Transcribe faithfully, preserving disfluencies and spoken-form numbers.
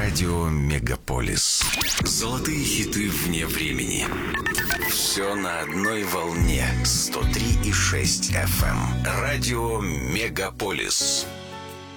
Радио Мегаполис. Золотые хиты вне времени. Все на одной волне. сто три и шесть эф эм. Радио Мегаполис.